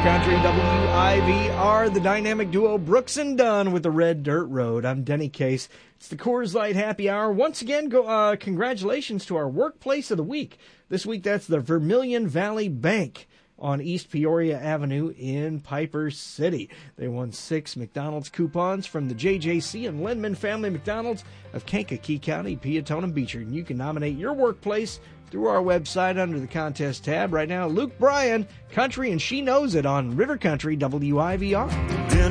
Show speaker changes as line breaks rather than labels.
Country WIVR, the dynamic duo Brooks and Dunn with the Red Dirt Road. I'm Denny Case. It's the Coors Light Happy Hour. Once again, congratulations to our Workplace of the Week. This week, that's the Vermilion Valley Bank on East Peoria Avenue in Piper City. They won 6 McDonald's coupons from the JJC and Lindman Family McDonald's of Kankakee County, Peatone, and Beecher. And you can nominate your workplace through our website under the contest tab. Right now, Luke Bryan, Country and She Knows It on River Country WIVR.